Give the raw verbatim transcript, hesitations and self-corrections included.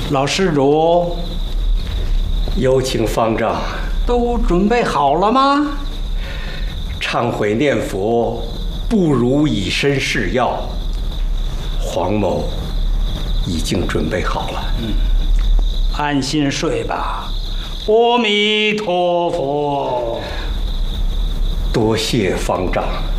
老施主， 有请方丈。 都准备好了吗？ 忏悔念佛，不如以身试药。黄某已经准备好了。 嗯，安心睡吧。阿弥陀佛。 多谢方丈。